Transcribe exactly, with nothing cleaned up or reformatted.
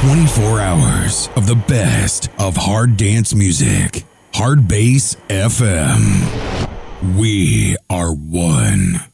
twenty-four hours of the best of hard dance music. Hard Bass F M. We are one.